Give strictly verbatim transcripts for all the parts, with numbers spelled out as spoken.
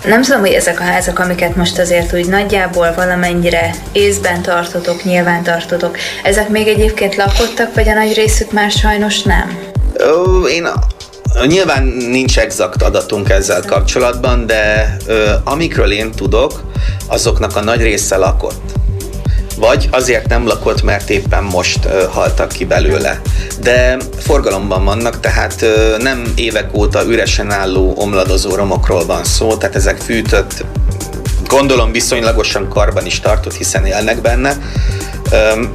Nem tudom, hogy ezek a házak, amiket most azért úgy nagyjából valamennyire észben tartotok, nyilván tartotok, ezek még egyébként lakottak, vagy a nagy részük már sajnos nem? Ó, én nyilván nincs exakt adatunk ezzel kapcsolatban, de ö, amikről én tudok, azoknak a nagy része lakott. Vagy azért nem lakott, mert éppen most ö, haltak ki belőle. De forgalomban vannak, tehát ö, nem évek óta üresen álló, omladozó romokról van szó, tehát ezek fűtött, gondolom viszonylagosan karban is tartott, hiszen élnek benne. Ö,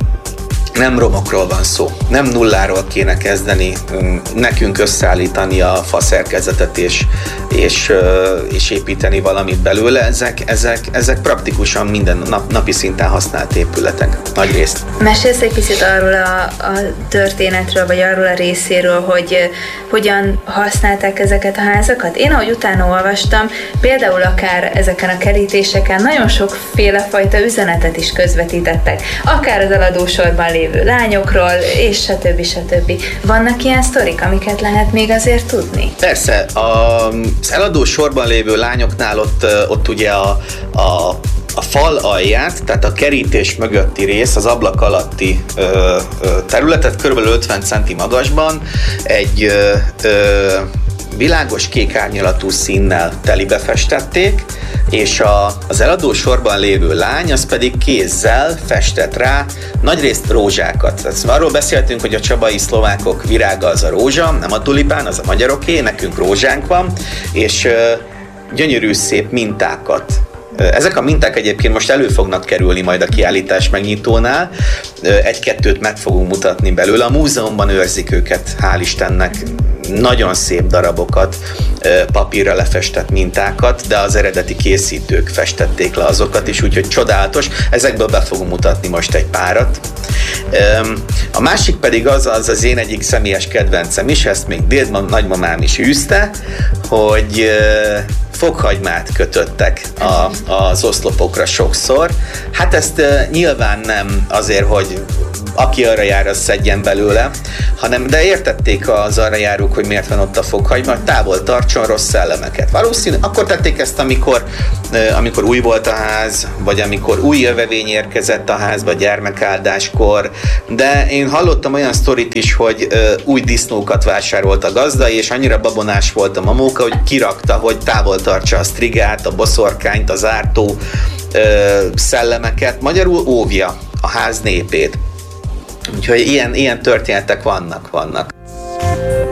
Nem romokról van szó, nem nulláról kéne kezdeni, nekünk összeállítani a faszerkezetet és, és, és építeni valamit belőle. Ezek, ezek, ezek praktikusan minden nap, napi szinten használt épületek, nagy részt. Mesélsz egy kicsit arról a, a történetről, vagy arról a részéről, hogy hogyan használták ezeket a házakat? Én, ahogy utána olvastam, például akár ezeken a kerítéseken nagyon sokféle fajta üzenetet is közvetítettek. Akár az eladósorban lévő lányokról, és stb. stb. Vannak ilyen sztorik, amiket lehet még azért tudni? Persze, az eladó sorban lévő lányoknál ott, ott ugye a, a, a fal alját, tehát a kerítés mögötti rész, az ablak alatti ö, ö, területet körülbelül ötven centi magasban egy ö, ö, világos kék árnyalatú színnel telibe festették, és a, az eladó sorban lévő lány az pedig kézzel festett rá nagyrészt rózsákat. Tehát arról beszéltünk, hogy a csabai szlovákok virága az a rózsa, nem a tulipán, az a magyaroké, nekünk rózsánk van, és ö, gyönyörű szép mintákat. Ezek a minták egyébként most elő fognak kerülni majd a kiállítás megnyitónál, egy-kettőt meg fogunk mutatni belőle, a múzeumban őrzik őket, hál' Istennek, nagyon szép darabokat, papírra lefestett mintákat, de az eredeti készítők festették le azokat is, úgyhogy csodálatos, ezekből be fogunk mutatni most egy párat. A másik pedig az, az az én egyik személyes kedvencem is, ezt még déd nagymamám is űzte, hogy fokhagymát kötöttek a, az oszlopokra sokszor. Hát ezt uh, nyilván nem azért, hogy aki arra jár, az szedjen belőle, hanem de értették az arra járók, hogy miért van ott a fokhagyma, távol tartson rossz szellemeket. Valószínű, akkor tették ezt, amikor, uh, amikor új volt a ház, vagy amikor új jövevény érkezett a házba gyermekáldáskor, de én hallottam olyan sztorit is, hogy uh, új disznókat vásárolt a gazda, és annyira babonás volt a mamóka, hogy kirakta, hogy távol tartsa a strigát, a boszorkányt, az ártó ö, szellemeket, magyarul óvja a ház népét. Úgyhogy ilyen, ilyen történetek vannak, vannak.